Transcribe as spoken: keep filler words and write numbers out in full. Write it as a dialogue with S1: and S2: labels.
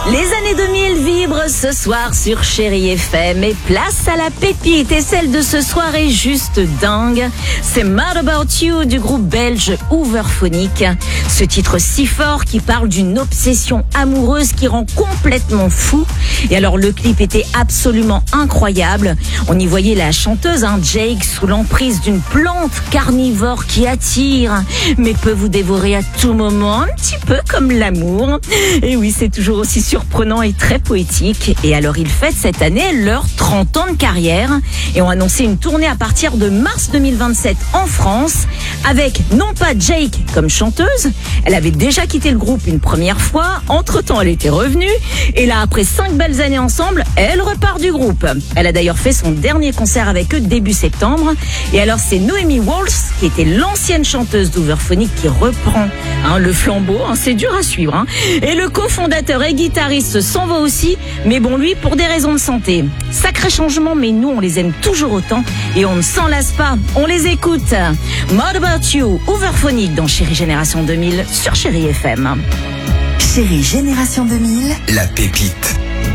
S1: Les années deux mille vibrent ce soir sur Chérie F M et place à la pépite. Et celle de ce soir est juste dingue. C'est Mad About You du groupe belge Hooverphonic. Ce titre si fort qui parle d'une obsession amoureuse qui rend complètement fou. Et alors le clip était absolument incroyable. On y voyait la chanteuse, hein, Jake, sous l'emprise d'une plante carnivore qui attire, mais peut vous dévorer à tout moment, un petit peu comme l'amour. Et oui, c'est toujours aussi surprenant et très poétique. Et alors ils fêtent cette année leurs trente ans de carrière et ont annoncé une tournée à partir de mars deux mille vingt-sept en France avec non pas Jake comme chanteuse, elle avait déjà quitté le groupe une première fois, entre-temps elle était revenue et là après cinq belles années ensemble, elle repart du groupe. Elle a d'ailleurs fait son dernier concert avec eux début septembre et alors c'est Noémie Wolfs qui était l'ancienne chanteuse d'Hooverphonic qui reprend hein, le flambeau, hein, c'est dur à suivre hein. Et le cofondateur et guitariste s'en va aussi, mais bon lui pour des raisons de santé. Sacré changement, mais nous on les aime toujours autant et on ne s'en lasse pas, on les écoute. Mad About You, Hooverphonic dans Chérie Génération deux mille sur Chérie F M.
S2: Chérie Génération deux mille,
S3: la pépite.